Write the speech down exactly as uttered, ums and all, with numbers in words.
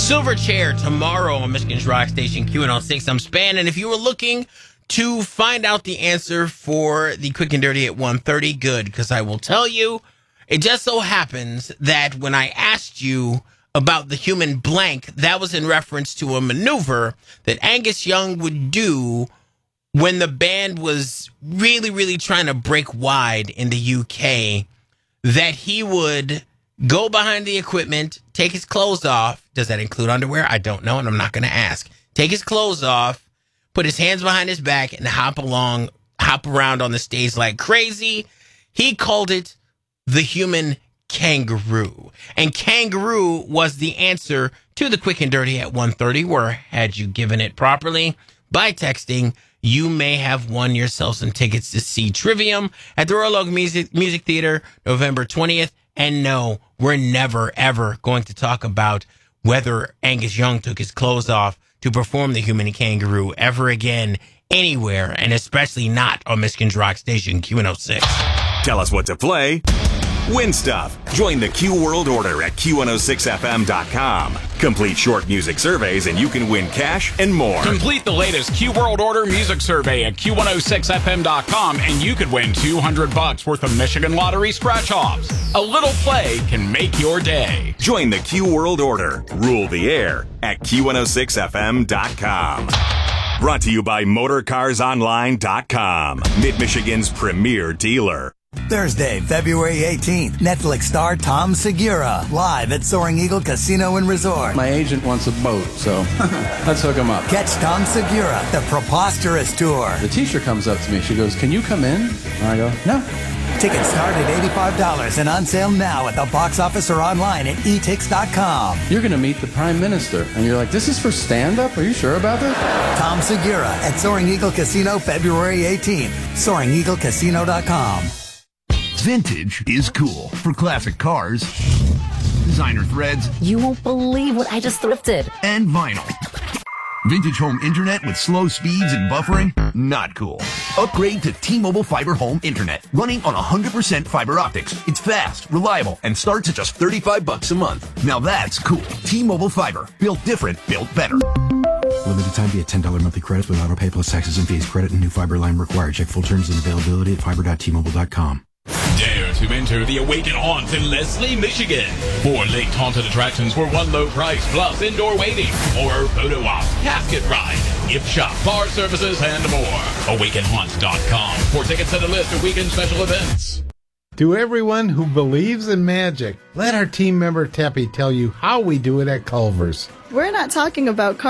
Silverchair tomorrow on Michigan's Rock Station Q one oh six. I'm Span, and if you were looking to find out the answer for the Quick and Dirty at one thirty, good, because I will tell you, it just so happens that when I asked you about the human blank, that was in reference to a maneuver that Angus Young would do when the band was really, really trying to break wide in the U K, that he would go behind the equipment, take his clothes off. Does that include underwear? I don't know, and I'm not going to ask. Take his clothes off, put his hands behind his back, and hop along, hop around on the stage like crazy. He called it the human kangaroo. And kangaroo was the answer to the Quick and Dirty at one thirty, where had you given it properly by texting, you may have won yourself some tickets to see Trivium at the Royal Oak Music, Music Theater, November twentieth. And no, we're never, ever going to talk about whether Angus Young took his clothes off to perform the human kangaroo ever again, anywhere, and especially not on Michigan's Rock Station Q one oh six. Tell us what to play. Win stuff. Join the Q World Order at Q one oh six F M dot com. Complete short music surveys and you can win cash and more. Complete the latest Q World Order music survey at Q one oh six F M dot com and you could win two hundred bucks worth of Michigan Lottery scratch-offs. A little play can make your day. Join the Q World Order. Rule the air at Q one oh six F M dot com. Brought to you by Motor Cars Online dot com, Mid-Michigan's premier dealer. Thursday, February eighteenth, Netflix star Tom Segura, live at Soaring Eagle Casino and Resort. My agent wants a boat, so let's hook him up. Catch Tom Segura, the Preposterous Tour. The teacher comes up to me. She goes, "Can you come in?" And I go, "No." Tickets start at eighty-five dollars and on sale now at the box office or online at e tix dot com. You're going to meet the Prime Minister. And you're like, "This is for stand-up? Are you sure about this?" Tom Segura at Soaring Eagle Casino, February eighteenth. Soaring Eagle Casino dot com. Vintage is cool. For classic cars, designer threads, you won't believe what I just thrifted, and vinyl. Vintage home internet with slow speeds and buffering? Not cool. Upgrade to T-Mobile Fiber Home Internet, running on one hundred percent fiber optics. It's fast, reliable, and starts at just thirty-five bucks a month. Now that's cool. T-Mobile Fiber. Built different, built better. Limited time via ten dollars monthly credits with auto pay plus taxes and fees. Credit and new fiber line required. Check full terms and availability at fiber dot t mobile dot com. Dare to enter the Awaken Haunt in Leslie, Michigan. Four linked haunted attractions for one low price, plus indoor waiting, horror photo op, casket ride, gift shop, bar services, and more. awaken haunt dot com for tickets and a list of weekend special events. To everyone who believes in magic, let our team member Teppy tell you how we do it at Culver's. We're not talking about